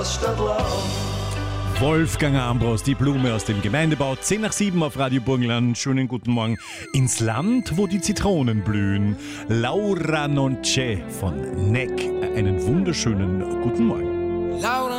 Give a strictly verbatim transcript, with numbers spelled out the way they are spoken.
Wolfgang Ambros, die Blume aus dem Gemeindebau. zehn nach sieben auf Radio Burgenland. Schönen guten Morgen. Ins Land, wo die Zitronen blühen. Laura Nonce von Neck. Einen wunderschönen guten Morgen. Laura